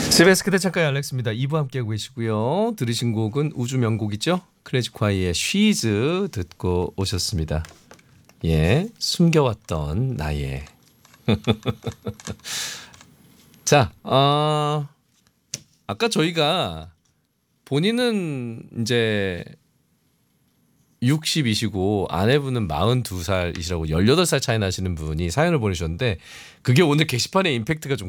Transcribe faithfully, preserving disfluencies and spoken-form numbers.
씨비에스 그대 작가의 알렉스입니다. 이 부 함께하고 계시고요. 들으신 곡은 우주 명곡이죠. 클래식콰이의 쉬즈 듣고 오셨습니다. 예, 숨겨왔던 나의. 자, 어, 아까 저희가 본인은 이제 육십이시고 아내분은 마흔두 살이시라고 열여덟 살 차이 나시는 분이 사연을 보내주셨는데 그게 오늘 게시판에 임팩트가 좀